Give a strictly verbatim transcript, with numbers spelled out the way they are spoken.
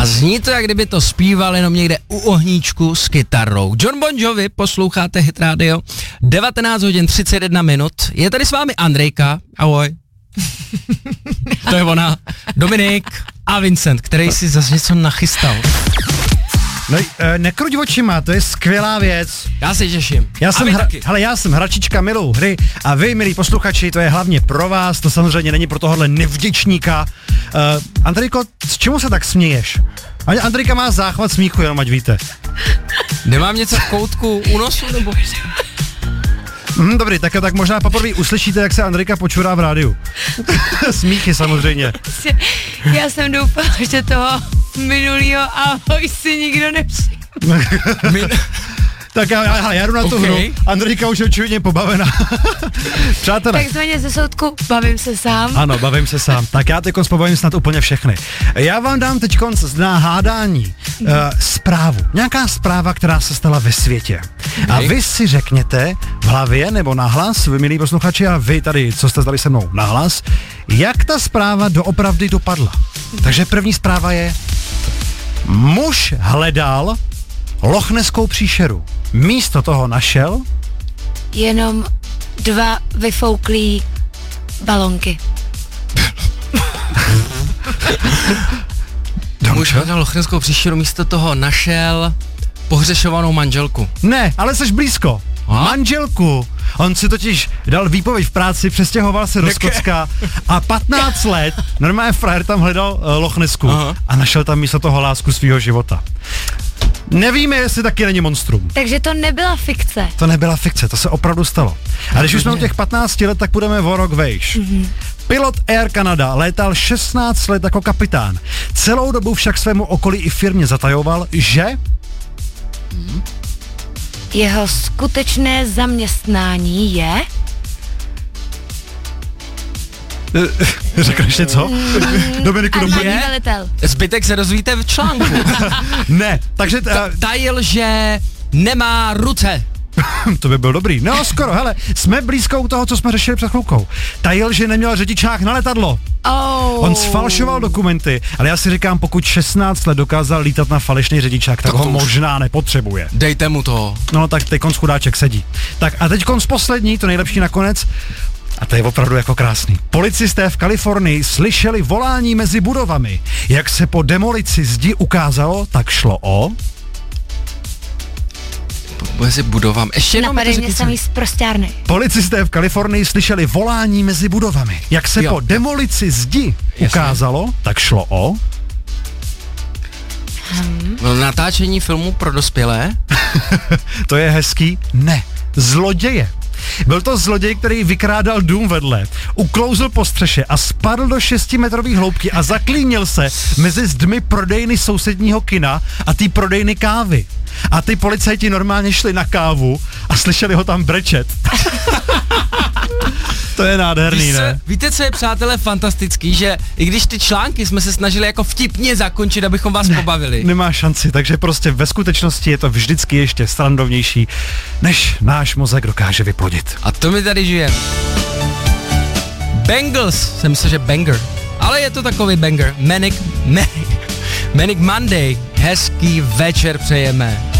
A zní to, jak kdyby to zpíval jenom někde u ohníčku s kytarou. John Bon Jovi, posloucháte Hit Radio, devatenáct hodin třicet jedna minut. Je tady s vámi Andrejka, ahoj. To je ona, Dominik a Vincent, který si zase něco nachystal. No, nekruť očima, to je skvělá věc. Já se těším. Já jsem, hra, hele, já jsem hračička, miluju hry a vy, milí posluchači, to je hlavně pro vás, to samozřejmě není pro tohohle nevděčníka. Uh, Andrejko, s čemu se tak směješ? Andrejka má záchvat smíchu, jenom ať víte. Nemám něco v koutku u nosu, nebo... Mm, dobrý, tak, tak možná poprvé uslyšíte, jak se Andrejka počurá v rádiu. Smíchy samozřejmě. Já jsem doufala, že toho minulýho ahoj si nikdo nevšiml. Tak já, já, já jdu na tu okay. hru. Andrejka už je očividně pobavená. Přátelé. Takzvaně ze soudku bavím se sám. Ano, bavím se sám. Tak já teď pobavím snad úplně všechny. Já vám dám teď na hádání uh, zprávu. Nějaká zpráva, která se stala ve světě. Okay. A vy si řekněte v hlavě nebo nahlas, vy milí posluchači a vy tady, co jste zdali se mnou nahlas, jak ta zpráva doopravdy dopadla. Takže první zpráva je: muž hledal lochneskou příšeru. Místo toho našel jenom dva vyfouklý balonky. Muž hledal lochneskou příšeru, místo toho našel pohřešovanou manželku. Ne, ale jsi blízko. A? Manželku. On si totiž dal výpověď v práci, přestěhoval se do Skotska a patnáct let normálně frajer tam hledal uh, lochnesku. Aha. A našel tam místo toho lásku svýho života. Nevíme, jestli taky není monstrum. Takže to nebyla fikce. To nebyla fikce, to se opravdu stalo. A když už jsme u těch patnácti let, tak půjdeme o rok vejš. Mm-hmm. Pilot Air Canada létal šestnáct let jako kapitán. Celou dobu však svému okolí i firmě zatajoval, že... Mm. Jeho skutečné zaměstnání je... Řekneš něco? Mm, Dominiku, armádní velitel. Zbytek se dozvíte v článku. Ne, takže... T- Ta- tajil, že nemá ruce. To by byl dobrý. No skoro, hele, jsme blízko u toho, co jsme řešili před chvilkou. Tajil, že neměl řidičák na letadlo. Oh. On sfalšoval dokumenty, ale já si říkám, pokud šestnáct let dokázal lítat na falešný řidičák, tak, tak ho možná nepotřebuje. Dejte mu to. No tak teď konc chudáček sedí. Tak a teď konc poslední, to nejlepší nakonec. A to je opravdu jako krásný. Policisté v Kalifornii slyšeli volání mezi budovami. Jak se po demolici zdi ukázalo, tak šlo o... Mezi budovami. Ještě jenom Napadej mě samý z prostěrny. Policisté v Kalifornii slyšeli volání mezi budovami. Jak se jo. po demolici zdi Jasně. ukázalo, tak šlo o... Hmm. Natáčení filmu pro dospělé? To je hezký? Ne. Zloděje. Byl to zloděj, který vykrádal dům vedle, uklouzl po střeše a spadl do šestimetrových hloubky a zaklínil se mezi zdmi prodejny sousedního kina a ty prodejny kávy. A ty policajti normálně šli na kávu a slyšeli ho tam brečet. To je nádherný, se, ne? Víte, co je, přátelé, fantastický, že i když ty články jsme se snažili jako vtipně zakončit, abychom vás ne, pobavili. Nemá šanci, takže prostě ve skutečnosti je to vždycky ještě srandovnější, než náš mozek dokáže vyplodit. A to my tady žijeme. Bangles, jsem myslel, že banger, ale je to takový banger. Manic, Manic, Manic Monday, hezký večer přejeme.